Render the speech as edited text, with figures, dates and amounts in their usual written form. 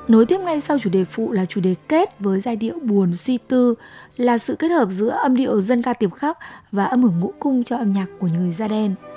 Nối tiếp ngay sau chủ đề phụ là chủ đề kết với giai điệu buồn suy tư, là sự kết hợp giữa âm điệu dân ca Tiệp Khắc và âm hưởng ngũ cung cho âm nhạc của người Da Đen.